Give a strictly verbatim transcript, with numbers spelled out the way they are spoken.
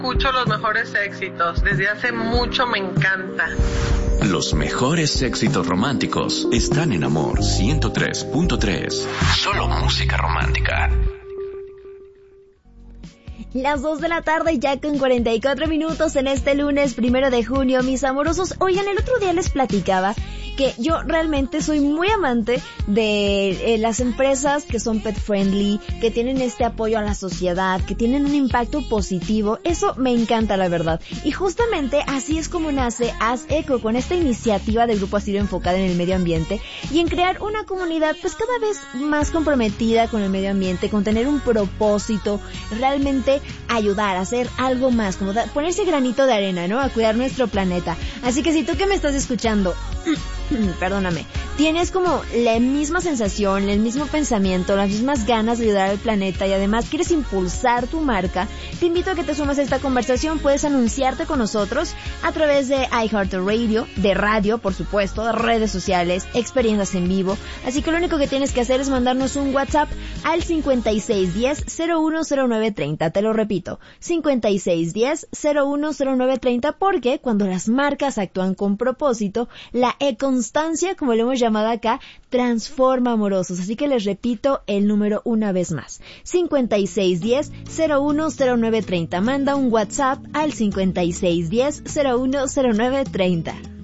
Escucho los mejores éxitos. Desde hace mucho me encanta. Los mejores éxitos románticos están en Amor ciento tres punto tres. Solo música romántica. Las dos de la tarde ya con cuarenta y cuatro minutos en este lunes primero de junio, mis amorosos. Oigan, el otro día les platicaba que yo realmente soy muy amante de eh, las empresas que son pet friendly, que tienen este apoyo a la sociedad, que tienen un impacto positivo. Eso me encanta, la verdad. Y justamente así es como nace Haz Eco, con esta iniciativa del Grupo Asirio enfocada en el medio ambiente y en crear una comunidad pues cada vez más comprometida con el medio ambiente, con tener un propósito, realmente ayudar a hacer algo más, como da, ponerse granito de arena, ¿no? A cuidar nuestro planeta. Así que si tú que me estás escuchando, perdóname, tienes como la misma sensación, el mismo pensamiento, las mismas ganas de ayudar al planeta y además quieres impulsar tu marca, te invito a que te sumes a esta conversación. Puedes anunciarte con nosotros a través de iHeartRadio, de radio, por supuesto, de redes sociales, experiencias en vivo. Así que lo único que tienes que hacer es mandarnos un WhatsApp al cincuenta y seis diez cero uno cero nueve treinta. Te lo repito, cincuenta y seis diez cero uno cero nueve treinta, porque cuando las marcas actúan con propósito, la e-constancia, como lo hemos llamado acá, transforma, amorosos. Así que les repito el número una vez más, cincuenta y seis diez cero uno cero nueve treinta. Manda un WhatsApp al cincuenta y seis diez cero uno cero nueve treinta.